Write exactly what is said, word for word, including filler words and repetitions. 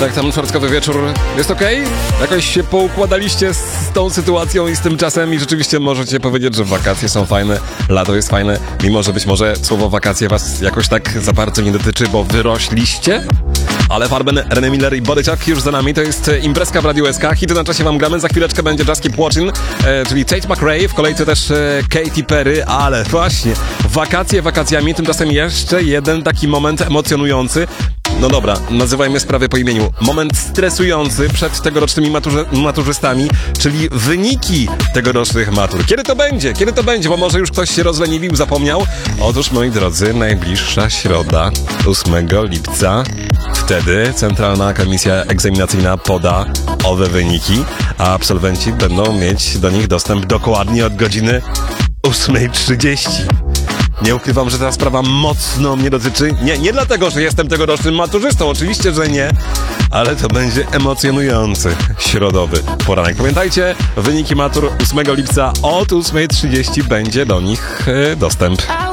Tak, tam czwartkowy wieczór jest okej? Okay? Jakoś się poukładaliście z tą sytuacją i z tym czasem i rzeczywiście możecie powiedzieć, że wakacje są fajne, lato jest fajne, mimo że być może słowo wakacje was jakoś tak za bardzo nie dotyczy, bo wyrośliście? Ale Farben, René Miller i Bodyciak już za nami, to jest imprezka w Radiu S K, hity na czasie wam gramy, za chwileczkę będzie Just Keep Watching, e, czyli Tate McRae, w kolejce też e, Katy Perry, ale właśnie, wakacje wakacjami, tymczasem jeszcze jeden taki moment emocjonujący. No dobra, nazywajmy sprawy po imieniu. Moment stresujący przed tegorocznymi maturze, maturzystami, czyli wyniki tegorocznych matur. Kiedy to będzie? Kiedy to będzie? Bo może już ktoś się rozleniwił, zapomniał. Otóż, moi drodzy, najbliższa środa, ósmego lipca. Wtedy Centralna Komisja Egzaminacyjna poda owe wyniki, a absolwenci będą mieć do nich dostęp dokładnie od godziny ósmej trzydzieści. Nie ukrywam, że ta sprawa mocno mnie dotyczy. Nie, nie dlatego, że jestem tegorocznym maturzystą, oczywiście, że nie, ale to będzie emocjonujący środowy poranek. Pamiętajcie, wyniki matur ósmego lipca od ósmej trzydzieści będzie do nich e, dostęp.